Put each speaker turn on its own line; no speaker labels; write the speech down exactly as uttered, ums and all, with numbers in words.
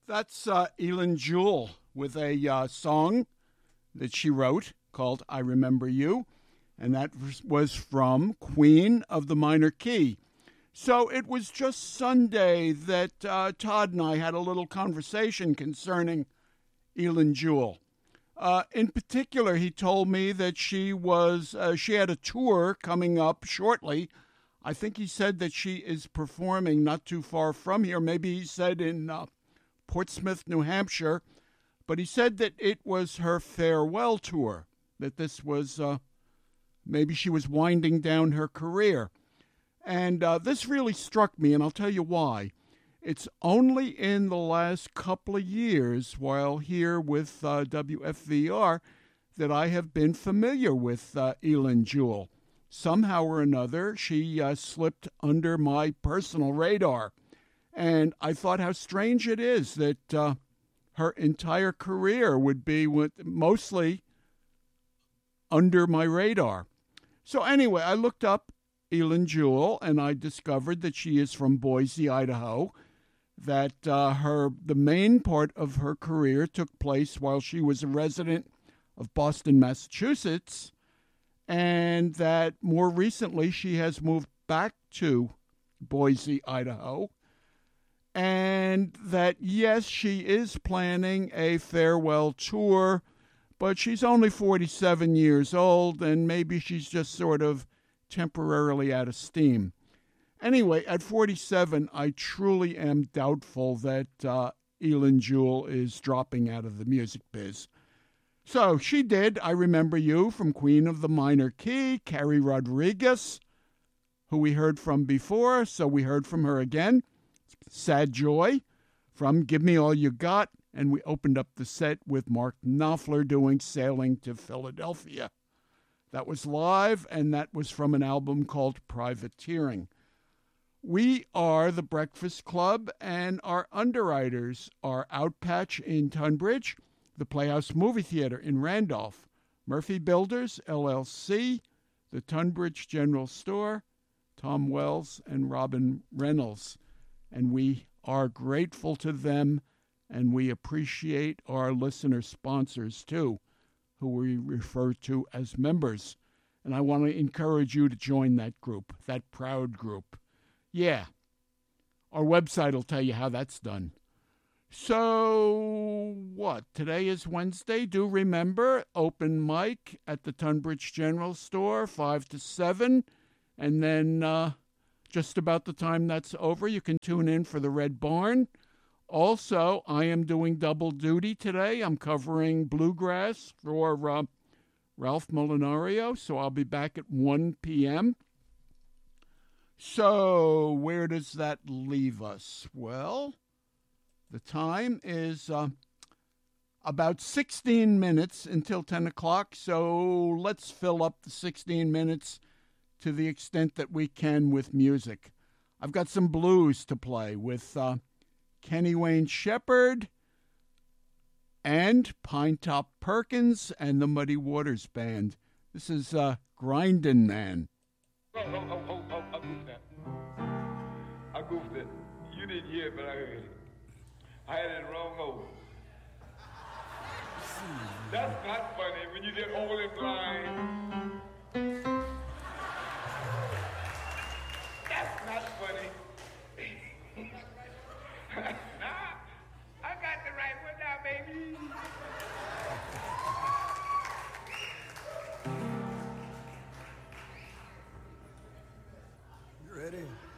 That's uh, Elin Jewell with a uh, song that she wrote called I Remember You, and that was from Queen of the Minor Key. So it was just Sunday that uh, Todd and I had a little conversation concerning Elin Jewell. Uh, in particular, he told me that she was uh, she had a tour coming up shortly. I think he said that she is performing not too far from here. Maybe he said in uh, Portsmouth, New Hampshire. But he said that it was her farewell tour, that this was uh, maybe she was winding down her career. And uh, this really struck me, and I'll tell you why. It's only in the last couple of years, while here with uh, W F V R, that I have been familiar with uh, Elin Jewell. Somehow or another, she uh, slipped under my personal radar. And I thought how strange it is that uh, her entire career would be with, mostly under my radar. So anyway, I looked up Elin Jewell, and I discovered that she is from Boise, Idaho, that uh, her the main part of her career took place while she was a resident of Boston, Massachusetts, and that more recently she has moved back to Boise, Idaho, and that, yes, she is planning a farewell tour, but she's only forty-seven years old, and maybe she's just sort of temporarily out of steam. Anyway, at forty-seven, I truly am doubtful that uh, Elin Jewell is dropping out of the music biz. So she did I Remember You from Queen of the Minor Key, Carrie Rodriguez, who we heard from before, so we heard from her again. Sad Joy from Give Me All You Got, and we opened up the set with Mark Knopfler doing Sailing to Philadelphia. That was live, and that was from an album called Privateering. We are the Breakfast Club, and our underwriters are Outpatch in Tunbridge, the Playhouse Movie Theater in Randolph, Murphy Builders, L L C, the Tunbridge General Store, Tom Wells, and Robin Reynolds. And we are grateful to them, and we appreciate our listener sponsors, too, who we refer to as members. And I want to encourage you to join that group, that proud group. Yeah, our website will tell you how that's done. So, what? Today is Wednesday. Do remember, open mic at the Tunbridge General Store, five to seven. And then uh, just about the time that's over, you can tune in for the Red Barn. Also, I am doing double duty today. I'm covering Bluegrass for uh, Ralph Molinario, so I'll be back at one p.m. So, where does that leave us? Well, the time is uh, about sixteen minutes until ten o'clock, so let's fill up the sixteen minutes to the extent that we can with music. I've got some blues to play with uh, Kenny Wayne Shepherd and Pinetop Perkins and the Muddy Waters Band. This is uh, Grindin' Man.
Oh, oh, oh, oh, oh, I goofed that. I goofed it. You didn't hear it, but I heard it. I had it wrong over. That's not funny when you get old and blind. That's not funny. Nah, I got the right one now, baby.
You ready?